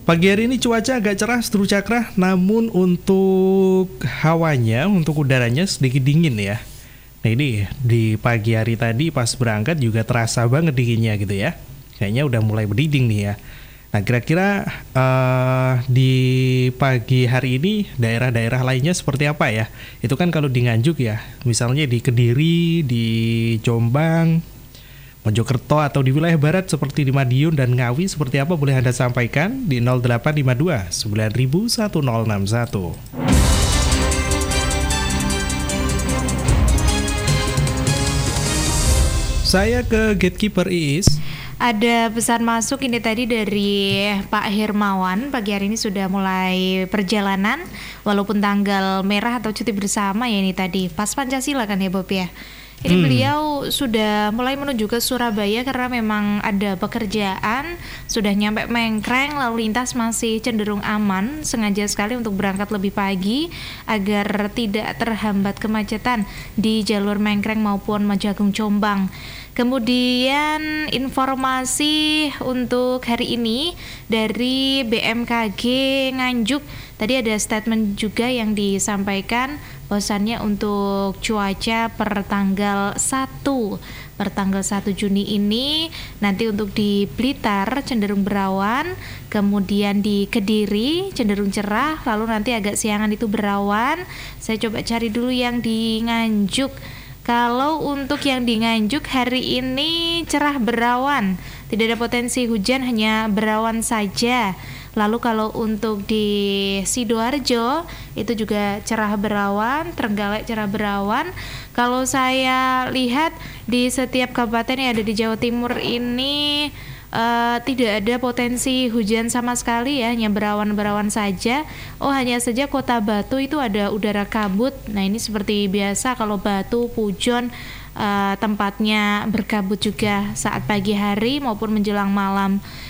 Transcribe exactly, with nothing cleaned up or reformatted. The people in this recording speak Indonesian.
Pagi hari ini cuaca agak cerah seteru cakra, namun untuk hawanya, untuk udaranya sedikit dingin ya. Nah ini di pagi hari tadi pas berangkat juga terasa banget dinginnya gitu ya. Kayaknya udah mulai berdiding nih ya. Nah kira-kira uh, di pagi hari ini daerah-daerah lainnya seperti apa ya? Itu kan kalau di Nganjuk ya, misalnya di Kediri, di Jombang, Mojokerto atau di wilayah barat seperti di Madiun dan Ngawi seperti apa boleh Anda sampaikan di nol delapan lima dua sembilan nol satu nol enam satu. Saya ke Gatekeeper Iis. Ada pesan masuk ini tadi dari Pak Hermawan. Pagi hari ini sudah mulai perjalanan walaupun tanggal merah atau cuti bersama ya ini tadi. Pas Pancasila kan ya Bob ya. Ini hmm. beliau sudah mulai menuju ke Surabaya karena memang ada pekerjaan, sudah nyampe Mengkreng, lalu lintas masih cenderung aman, sengaja sekali untuk berangkat lebih pagi agar tidak terhambat kemacetan di jalur Mengkreng maupun Majagung Jombang. Kemudian informasi untuk hari ini dari B M K G Nganjuk. Tadi ada statement juga yang disampaikan bahwasannya untuk cuaca per tanggal satu per tanggal satu Juni ini nanti untuk di Blitar cenderung berawan, kemudian di Kediri cenderung cerah, lalu nanti agak siangan itu berawan. Saya coba cari dulu yang di Nganjuk. Kalau untuk yang di Nganjuk hari ini cerah berawan, tidak ada potensi hujan, hanya berawan saja. Lalu kalau untuk di Sidoarjo itu juga cerah berawan, Trenggalek cerah berawan. Kalau saya lihat di setiap kabupaten yang ada di Jawa Timur ini Uh, tidak ada potensi hujan sama sekali ya, hanya berawan-berawan saja. Oh hanya saja Kota Batu itu ada udara kabut. Nah ini seperti biasa kalau Batu, Pujon uh, tempatnya berkabut juga saat pagi hari maupun menjelang malam.